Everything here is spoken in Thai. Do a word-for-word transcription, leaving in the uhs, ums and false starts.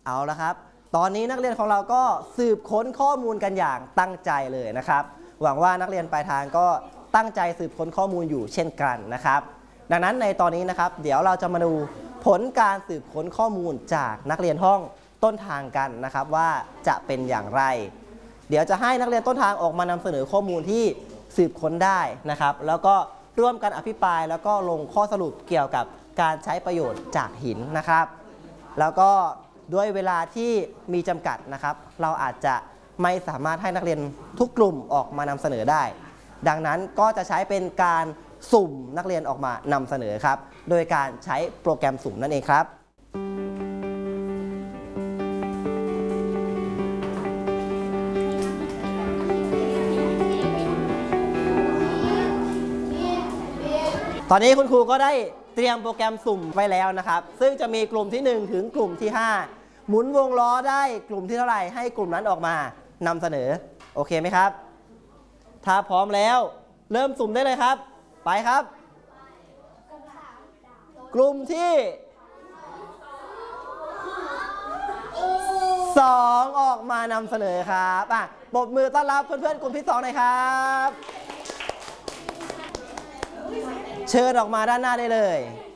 เอาละครับตอนนี้นักเรียนของเราก็สืบค้นข้อมูลกันอย่างตั้งใจเลยนะครับหวังว่านักเรียนปลายทางก็ตั้งใจสืบค้นข้อมูลอยู่เช่นกันนะครับดังนั้นในตอนนี้นะครับเดี๋ยวเราจะมาดูผลการสืบค้นข้อมูลจากนักเรียนห้องต้นทางกันนะครับว่าจะเป็นอย่างไรเดี๋ยวจะให้นักเรียนต้นทางออกมานำเสนอข้อมูลที่สืบค้นได้นะครับแล้วก็ร่วมกันอภิปรายแล้วก็ลงข้อสรุปเกี่ยวกับการใช้ประโยชน์จากหินนะครับแล้วก็ด้วยเวลาที่มีจำกัดนะครับเราอาจจะไม่สามารถให้นักเรียนทุกกลุ่มออกมานำเสนอได้ดังนั้นก็จะใช้เป็นการสุ่มนักเรียนออกมานำเสนอครับโดยการใช้โปรแกรมสุ่มนั่นเองครับตอนนี้คุณครูก็ได้เตรียมโปรแกรมสุ่มไว้แล้วนะครับซึ่งจะมีกลุ่มที่หนึ่งถึงกลุ่มที่ห้าหมุนวงล้อได้กลุ่มที่เท่าไหร่ให้กลุ่มนั้นออกมานำเสนอโอเคไหมครับถ้าพร้อมแล้วเริ่มสุ่มได้เลยครับไปครับกลุ่มที่สองออกมานำเสนอครับอ่ะปรบมือต้อนรับเพื่อนๆกลุ่มที่สองหน่อยครับเชิญออกมาด้านหน้าได้เลย